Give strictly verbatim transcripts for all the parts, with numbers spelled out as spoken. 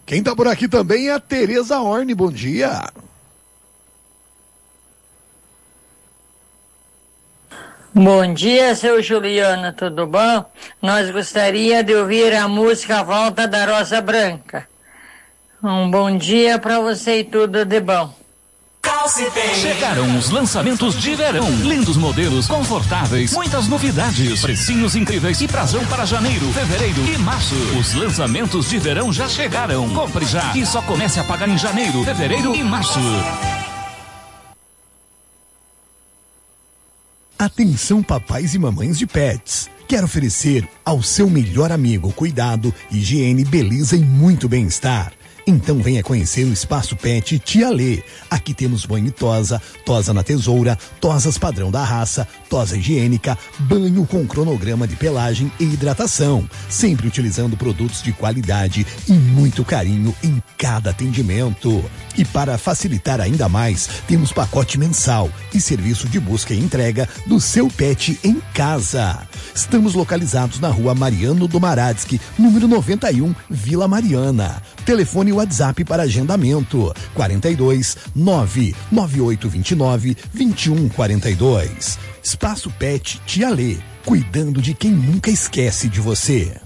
Quem tá por aqui também é a Tereza Horne, bom dia. Bom dia, seu Juliano, tudo bom? Nós gostaria de ouvir a música Volta da Rosa Branca. Um bom dia para você e tudo de bom. Chegaram os lançamentos de verão. Lindos modelos, confortáveis, muitas novidades, precinhos incríveis e prazão para janeiro, fevereiro e março. Os lançamentos de verão já chegaram. Compre já e só comece a pagar em janeiro, fevereiro e março. Atenção, papais e mamães de pets. Quero oferecer ao seu melhor amigo cuidado, higiene, beleza e muito bem-estar. Então venha conhecer o Espaço Pet Tia Lê. Aqui temos banho e tosa, tosa na tesoura, tosas padrão da raça, tosa higiênica, banho com cronograma de pelagem e hidratação. Sempre utilizando produtos de qualidade e muito carinho em cada atendimento. E para facilitar ainda mais, temos pacote mensal e serviço de busca e entrega do seu pet em casa. Estamos localizados na rua Mariano do Maradsky, número noventa e um, Vila Mariana. Telefone e WhatsApp para agendamento quarenta e dois, nove nove oito dois nove, dois um quatro dois. Espaço Pet Tia Lê, cuidando de quem nunca esquece de você.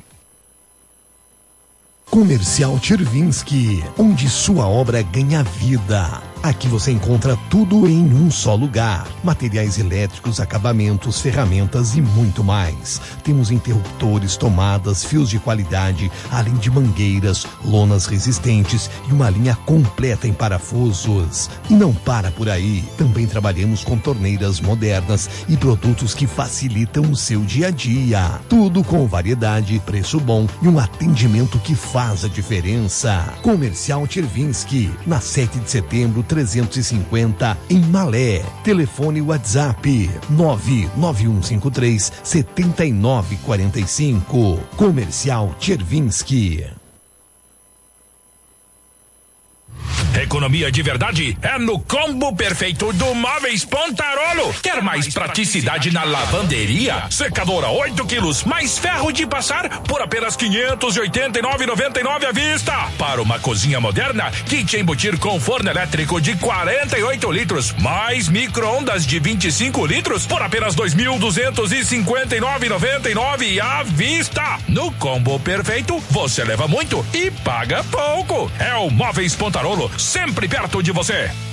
Comercial Chervinsky, onde sua obra ganha vida. Aqui você encontra tudo em um só lugar. Materiais elétricos, acabamentos, ferramentas e muito mais. Temos interruptores, tomadas, fios de qualidade, além de mangueiras, lonas resistentes e uma linha completa em parafusos. E não para por aí. Também trabalhamos com torneiras modernas e produtos que facilitam o seu dia a dia. Tudo com variedade, preço bom e um atendimento que faz a diferença. Comercial Chervinsky, na sete de setembro, trezentos e cinquenta, em Malé. Telefone WhatsApp nove nove um cinco três, sete nove quatro cinco. Comercial Chervinsky. Economia de verdade é no combo perfeito do Móveis Pontarolo. Quer mais praticidade na lavanderia? Secadora oito quilos, mais ferro de passar por apenas quinhentos e oitenta e nove reais e noventa e nove centavos à vista. Para uma cozinha moderna, kit embutir com forno elétrico de quarenta e oito litros, mais micro-ondas de vinte e cinco litros por apenas dois mil duzentos e cinquenta e nove reais e noventa e nove centavos à vista. No combo perfeito, você leva muito e paga pouco. É o Móveis Pontarolo, sempre perto de você.